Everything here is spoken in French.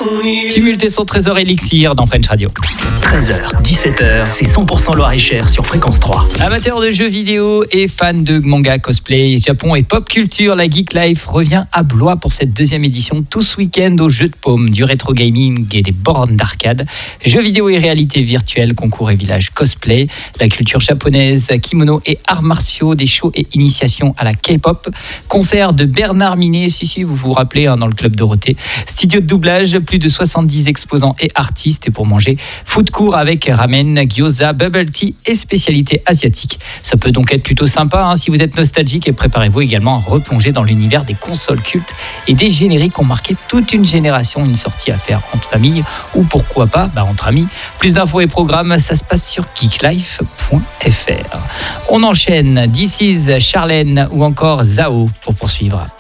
Tumulte et son trésor élixir dans French Radio. 13h, 17h, c'est 100% Loir-et-Cher sur Fréquence 3. Amateurs de jeux vidéo et fans de manga, cosplay, Japon et pop culture, la Geek Life revient à Blois pour cette deuxième édition tout ce week-end au jeu de paume, du rétro gaming et des bornes d'arcade, jeux vidéo et réalité virtuelle, concours et village cosplay, la culture japonaise, kimono et arts martiaux, des shows et initiations à la K-pop, concert de Bernard Minet, si vous vous rappelez, dans le club Dorothée, studio de doublage, plus de 70 exposants et artistes, et pour manger, food court avec ramen, gyoza, bubble tea et spécialités asiatiques. Ça peut donc être plutôt sympa si vous êtes nostalgique, et préparez-vous également à replonger dans l'univers des consoles cultes et des génériques qui ont marqué toute une génération. Une sortie à faire entre familles ou pourquoi pas entre amis. Plus d'infos et programmes, ça se passe sur geeklife.fr. On enchaîne This is Charlène ou encore Zao pour poursuivre.